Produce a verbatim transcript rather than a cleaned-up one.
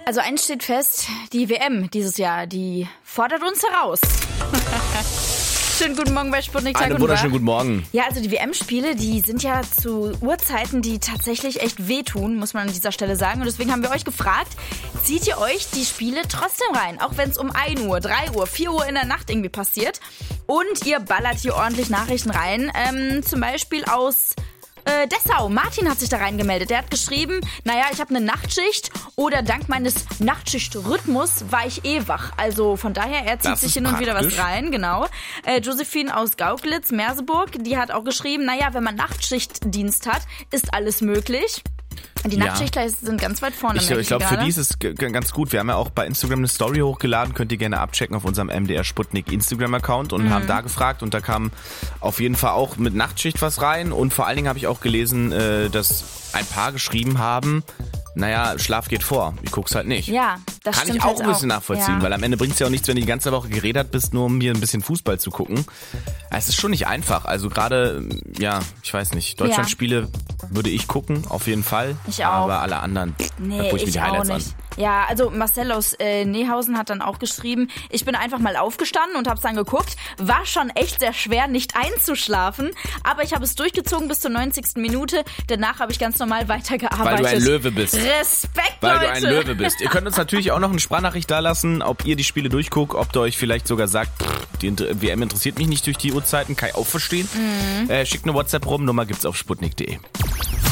Also eins steht fest, die W M dieses Jahr, die fordert uns heraus. Schönen guten Morgen bei Sputnik. Einen wunderschönen guten Morgen. Ja, also die W M-Spiele, die sind ja zu Uhrzeiten, die tatsächlich echt wehtun, muss man an dieser Stelle sagen. Und deswegen haben wir euch gefragt, zieht ihr euch die Spiele trotzdem rein? Auch wenn es um ein Uhr, drei Uhr, vier Uhr in der Nacht irgendwie passiert. Und ihr ballert hier ordentlich Nachrichten rein. Ähm, zum Beispiel aus Äh, Dessau. Martin hat sich da reingemeldet. Der hat geschrieben, naja, ich habe eine Nachtschicht oder dank meines Nachtschichtrhythmus war ich eh wach. Also von daher, er zieht Das sich ist hin und wieder praktisch. was rein, genau. Äh, Josephine aus Gauklitz, Merseburg, die hat auch geschrieben, naja, wenn man Nachtschichtdienst hat, ist alles möglich. Die Ja. Nachtschichtler sind ganz weit vorne. Ich, merke ich glaube, für gerade. die ist es g- g- ganz gut. Wir haben ja auch bei Instagram eine Story hochgeladen, könnt ihr gerne abchecken auf unserem M D R Sputnik Instagram-Account und Mhm. haben da gefragt und da kam auf jeden Fall auch mit Nachtschicht was rein und vor allen Dingen habe ich auch gelesen, äh, dass ein paar geschrieben haben, naja, Schlaf geht vor, ich guck's halt nicht. Ja, das Kann stimmt ich auch halt ein bisschen auch. nachvollziehen, Ja. weil am Ende bringt's ja auch nichts, wenn du die ganze Woche geredet bist, nur um hier ein bisschen Fußball zu gucken. Es ist schon nicht einfach. Also gerade, ja, ich weiß nicht, Deutschlandspiele würde ich gucken, auf jeden Fall. Ich auch. Aber alle anderen, da Nee, gucke ich mir ich die auch Highlights nicht. an. Ja, also Marcel aus äh, Nehausen hat dann auch geschrieben, ich bin einfach mal aufgestanden und hab's dann geguckt. War schon echt sehr schwer, nicht einzuschlafen, aber ich habe es durchgezogen bis zur neunzigsten Minute. Danach habe ich ganz normal weitergearbeitet. Weil du ein Löwe bist. Respekt, Weil Leute. du ein Löwe bist. Ihr könnt uns natürlich auch noch eine Sprachnachricht dalassen, ob ihr die Spiele durchguckt, ob ihr euch vielleicht sogar sagt, pff, die Inter- W M interessiert mich nicht durch die Uhrzeiten, kann ich auch verstehen. Mhm. Äh, schickt eine WhatsApp rum, Nummer gibt's auf sputnik punkt de.